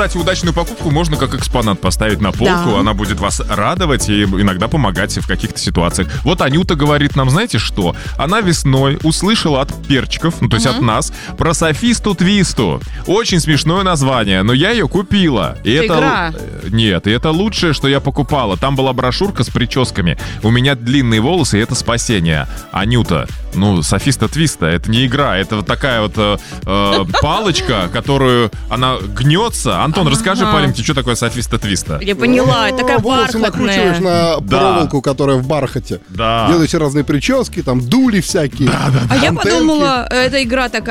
кстати, удачную покупку можно как экспонат поставить на полку. Да. Она будет вас радовать и иногда помогать в каких-то ситуациях. Вот Анюта говорит нам, знаете что? Она весной услышала от перчиков, ну то есть от нас, про Софисту Твисту. Очень смешное название, но я ее купила. И это игра. Нет, и это лучшее, что я покупала. Там была брошюрка с прическами. У меня длинные волосы, и это спасение. Анюта, ну, Софиста Твиста, это не игра, это вот такая вот палочка, которую она гнется. Антон, расскажи, пареньки, что такое Софиста Твиста? Я поняла, это такая волосы накручиваешь бархатная. на проволоку, которая в бархате. Да. Делаешь разные прически, там дули всякие. А я антенки. подумала, это игра такая.